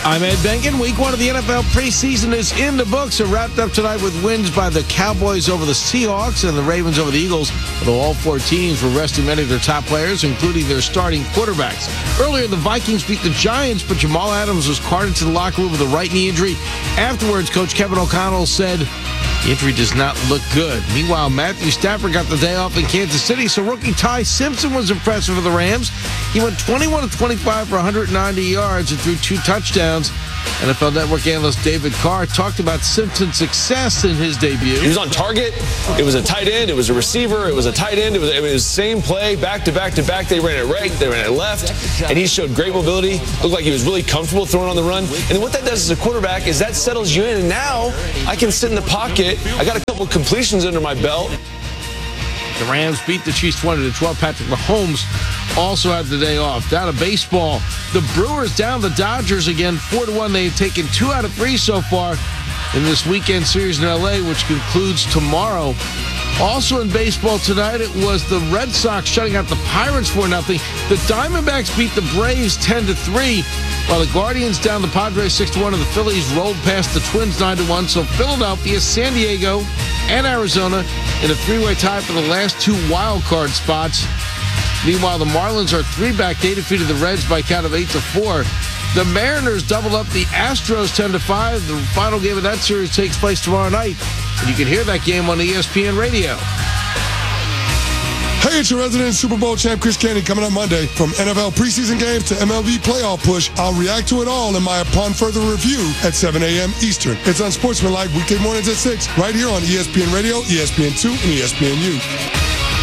I'm Ed Benkin. Week 1 of the NFL preseason is in the books. It wrapped up tonight with wins by the Cowboys over the Seahawks and the Ravens over the Eagles, although all 4 teams were resting many of their top players, including their starting quarterbacks. Earlier, the Vikings beat the Giants, but Jamal Adams was carted to the locker room with a right knee injury. Afterwards, Coach Kevin O'Connell said the injury does not look good. Meanwhile, Matthew Stafford got the day off in Kansas City, so rookie Ty Simpson was impressive for the Rams. He went 21 of 25 for 190 yards and threw 2 touchdowns. NFL Network analyst David Carr talked about Simpson's success in his debut. He was on target. It was a tight end. It was a receiver. It was a tight end. It was the same play, back to back to back. They ran it right. They ran it left. And he showed great mobility. Looked like he was really comfortable throwing on the run. And then what that does as a quarterback is that settles you in. And now I can sit in the pocket. I got a couple completions under my belt. The Rams beat the Chiefs 20-12. Patrick Mahomes also had the day off. Down to baseball, the Brewers down the Dodgers again 4-1. They've taken 2 out of 3 so far in this weekend series in L.A., which concludes tomorrow. Also in baseball tonight, it was the Red Sox shutting out the Pirates 4-0. The Diamondbacks beat the Braves 10-3, while the Guardians down the Padres 6-1, and the Phillies rolled past the Twins 9-1. So Philadelphia, San Diego, and Arizona in a 3-way tie for the last 2 wild card spots. Meanwhile, the Marlins are 3 back. They defeated the Reds by a count of 8-4. The Mariners doubled up the Astros 10-5. The final game of that series takes place tomorrow night, and you can hear that game on ESPN Radio. Hey, it's your resident Super Bowl champ, Chris Canty, coming up Monday. From NFL preseason games to MLB playoff push, I'll react to it all in my Upon Further Review at 7 a.m. Eastern. It's Unsportsmanlike weekday mornings at 6, right here on ESPN Radio, ESPN2, and ESPNU.